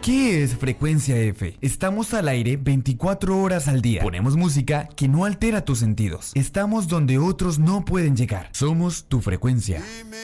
¿Qué es Frecuencia F? Estamos al aire 24 horas al día. Ponemos música que no altera tus sentidos. Estamos donde otros no pueden llegar. Somos tu frecuencia.